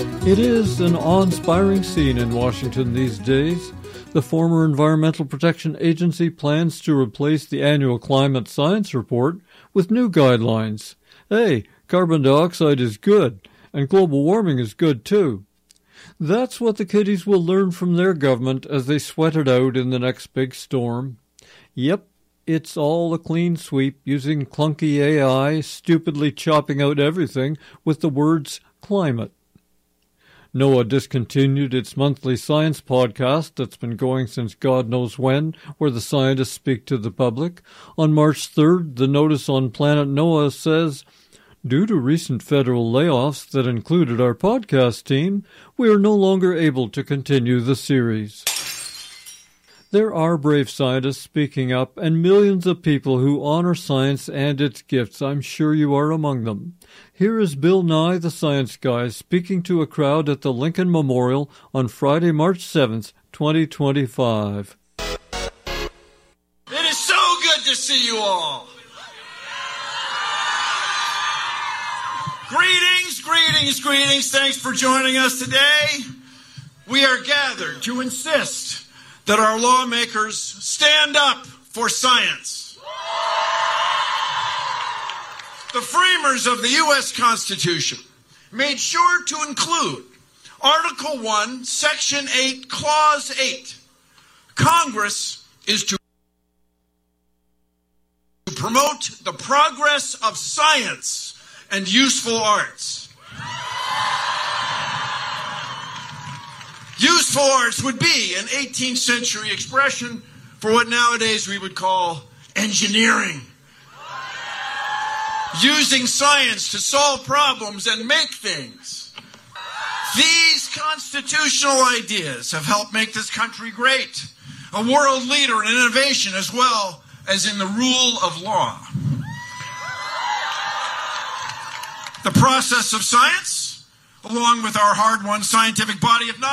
It is an awe-inspiring scene in Washington these days. The former Environmental Protection Agency plans to replace the annual climate science report with new guidelines. Hey, carbon dioxide is good, and global warming is good too. That's what the kiddies will learn from their government as they sweat it out in the next big storm. Yep, it's all a clean sweep using clunky AI, stupidly chopping out everything with the words climate. NOAA discontinued its monthly science podcast that's been going since God knows when, where the scientists speak to the public. On March 3rd, the notice on Planet NOAA says, due to recent federal layoffs that included our podcast team, we are no longer able to continue the series. There are brave scientists speaking up and millions of people who honor science and its gifts. I'm sure you are among them. Here is Bill Nye, the Science Guy, speaking to a crowd at the Lincoln Memorial on Friday, March 7th, 2025. It is so good to see you all. Greetings, greetings, greetings. Thanks for joining us today. We are gathered to insist that our lawmakers stand up for science. The framers of the U.S. Constitution made sure to include Article 1, Section 8, Clause 8. Congress is to promote the progress of science and useful arts. Useful arts would be an 18th century expression for what nowadays we would call engineering. Using science to solve problems and make things. These constitutional ideas have helped make this country great, a world leader in innovation as well as in the rule of law. The process of science, along with our hard-won scientific body of knowledge,